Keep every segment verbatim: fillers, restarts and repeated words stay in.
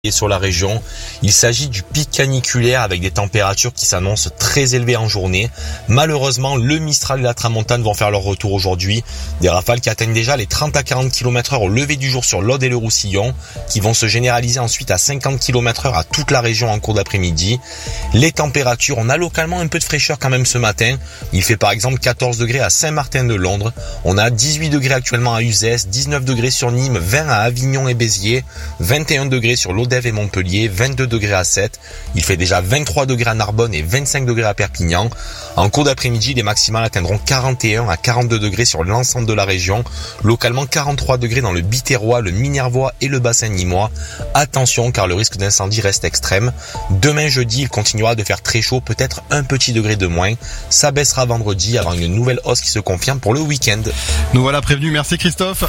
sur la région. Il s'agit du pic caniculaire avec des températures qui s'annoncent très élevées en journée. Malheureusement, le Mistral et la Tramontane vont faire leur retour aujourd'hui. Des rafales qui atteignent déjà les trente à quarante kilomètres heure au lever du jour sur l'Aude et le Roussillon, qui vont se généraliser ensuite à cinquante kilomètres heure à toute la région en cours d'après-midi. Les températures, on a localement un peu de fraîcheur quand même ce matin. Il fait par exemple quatorze degrés à Saint-Martin-de-Londres. On a dix-huit degrés actuellement à Uzès, dix-neuf degrés sur Nîmes, vingt à Avignon et Béziers, vingt et un degrés sur l'Aude et Montpellier, vingt-deux degrés à Sète. Il fait déjà vingt-trois degrés à Narbonne et vingt-cinq degrés à Perpignan. En cours d'après-midi, les maximales atteindront quarante et un à quarante-deux degrés sur l'ensemble de la région. Localement, quarante-trois degrés dans le Biterrois, le Minervois et le bassin nîmois. Attention car le risque d'incendie reste extrême. Demain jeudi, il continuera de faire très chaud, peut-être un petit degré de moins. Ça baissera vendredi avant une nouvelle hausse qui se confirme pour le week-end. Nous voilà prévenus. Merci Christophe.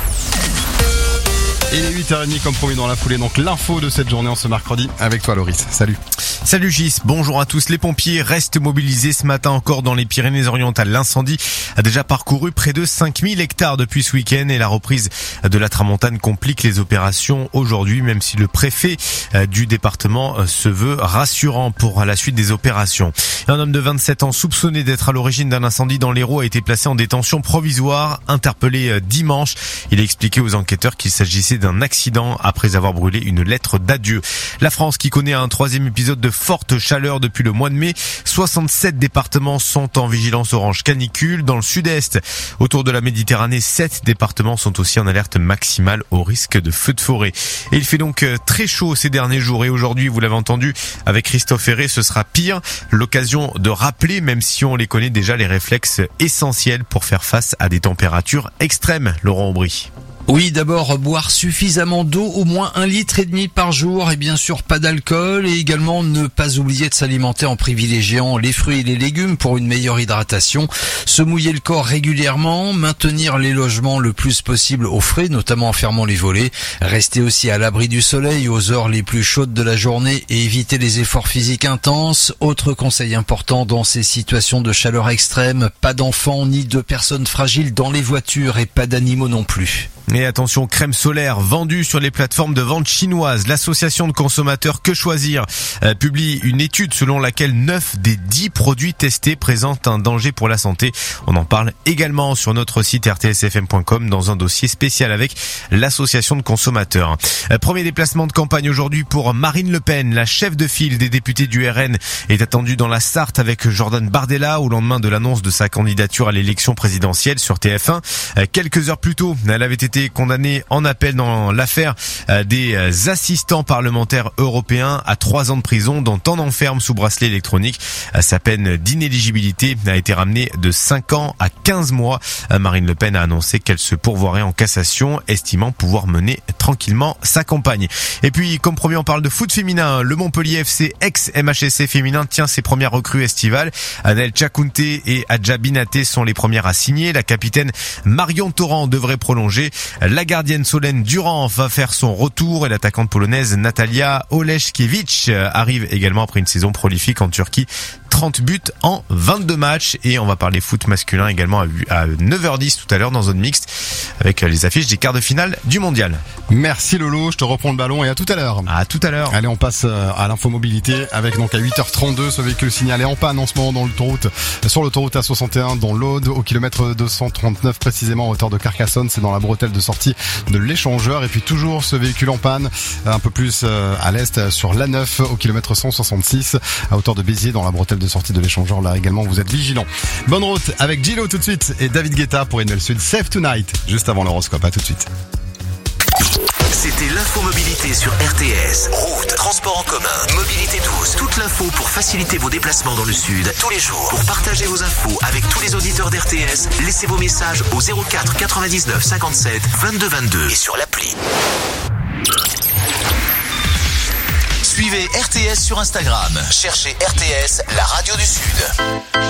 Et huit heures trente comme promis dans la foulée, donc l'info de cette journée en ce mercredi avec toi Loris. Salut. Salut Gis, bonjour à tous. Les pompiers restent mobilisés ce matin encore dans les Pyrénées-Orientales. L'incendie a déjà parcouru près de cinq mille hectares depuis ce week-end et la reprise de la Tramontane complique les opérations aujourd'hui, même si le préfet du département se veut rassurant pour la suite des opérations. Un homme de vingt-sept ans soupçonné d'être à l'origine d'un incendie dans l'Hérault a été placé en détention provisoire, interpellé dimanche. Il a expliqué aux enquêteurs qu'il s'agissait d'un accident après avoir brûlé une lettre d'adieu. La France qui connaît un troisième épisode de forte chaleur depuis le mois de mai. soixante-sept départements sont en vigilance orange canicule. Dans le sud-est, autour de la Méditerranée, sept départements sont aussi en alerte maximale au risque de feux de forêt. Et il fait donc très chaud ces derniers jours. Et aujourd'hui, vous l'avez entendu avec Christophe Ferré, ce sera pire. L'occasion de rappeler, même si on les connaît déjà, les réflexes essentiels pour faire face à des températures extrêmes. Laurent Aubry. Oui, d'abord, boire suffisamment d'eau, au moins un litre et demi par jour, et bien sûr pas d'alcool, et également ne pas oublier de s'alimenter en privilégiant les fruits et les légumes pour une meilleure hydratation, se mouiller le corps régulièrement, maintenir les logements le plus possible au frais, notamment en fermant les volets, rester aussi à l'abri du soleil aux heures les plus chaudes de la journée et éviter les efforts physiques intenses. Autre conseil important dans ces situations de chaleur extrême, pas d'enfants ni de personnes fragiles dans les voitures et pas d'animaux non plus. Et attention, crème solaire vendue sur les plateformes de vente chinoises. L'association de consommateurs Que Choisir euh, publie une étude selon laquelle neuf des dix produits testés présentent un danger pour la santé. On en parle également sur notre site r t s f m point com dans un dossier spécial avec l'association de consommateurs. Euh, premier déplacement de campagne aujourd'hui pour Marine Le Pen. La chef de file des députés du R N est attendue dans la Sarthe avec Jordan Bardella au lendemain de l'annonce de sa candidature à l'élection présidentielle sur T F un. Euh, quelques heures plus tôt, elle avait été condamné en appel dans l'affaire des assistants parlementaires européens à trois ans de prison, dont un enferme sous bracelet électronique. Sa peine d'inéligibilité a été ramenée de cinq ans à quinze mois. Marine Le Pen a annoncé qu'elle se pourvoirait en cassation, estimant pouvoir mener tranquillement sa campagne. Et puis, comme promis, on parle de foot féminin. Le Montpellier F C, ex-M H S C féminin, tient ses premières recrues estivales. Anel Chakounte et Adja Binaté sont les premières à signer. La capitaine Marion Torrent devrait prolonger. La gardienne Solène Durand va faire son retour et l'attaquante polonaise Natalia Oleszkiewicz arrive également après une saison prolifique en Turquie. trente buts en vingt-deux matchs. Et on va parler foot masculin également à neuf heures dix tout à l'heure dans zone mixte avec les affiches des quarts de finale du mondial. Merci Lolo, je te reprends le ballon et à tout à l'heure. À tout à l'heure. Allez, on passe à l'infomobilité avec donc à huit heures trente-deux ce véhicule signalé en panne en ce moment dans l'autoroute, sur l'autoroute A soixante et un dans l'Aude au kilomètre deux cent trente-neuf précisément en hauteur de Carcassonne. C'est dans la bretelle de sortie de l'échangeur. Et puis toujours ce véhicule en panne un peu plus à l'est sur l'A neuf au kilomètre cent soixante-six à hauteur de Béziers dans la bretelle de sortie de l'échangeur. Là également vous êtes vigilants. Bonne route avec Gillo tout de suite et David Guetta pour Enel Sud. Save Tonight juste avant l'horoscope. À tout de suite. C'était l'infomobilité sur R T S. Route, transport en commun, mobilité douce. Toute l'info pour faciliter vos déplacements dans le sud tous les jours. Pour partager vos infos avec tous les auditeurs d'R T S, laissez vos messages au zéro quatre quatre-vingt-dix-neuf cinquante-sept vingt-deux vingt-deux et sur l'appli. Suivez R T S sur Instagram. Cherchez R T S, la radio du Sud.